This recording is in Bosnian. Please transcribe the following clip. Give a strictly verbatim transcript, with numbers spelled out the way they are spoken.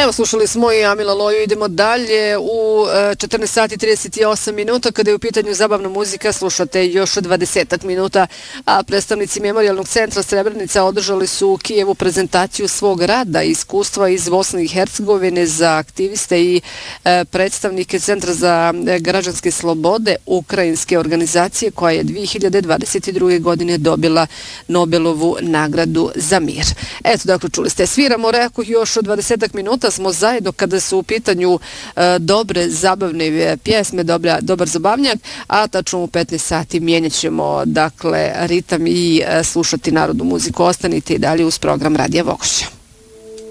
Evo, slušali smo i Amila Loju, idemo dalje u četrnaest sati i trideset osam minuta. Kada je u pitanju zabavna muzika, slušate još dvadeset minuta, a predstavnici Memorijalnog centra Srebrenica održali su u Kijevu prezentaciju svog rada i iskustva iz Bosne i Hercegovine za aktiviste i predstavnike Centra za građanske slobode ukrajinske organizacije koja je dvije hiljade dvadeset druge. godine dobila Nobelovu nagradu za mir. Eto, dakle, čuli ste, sviramo, rekoh, još od dvadeset minuta smo zajedno kada su u pitanju e, dobre, zabavne pjesme, dobra, dobar zabavnjak, a tačno u petnaest sati mijenjat ćemo, dakle, ritam i e, slušati narodnu muziku. Ostanite i dalje uz program Radija Vokoša.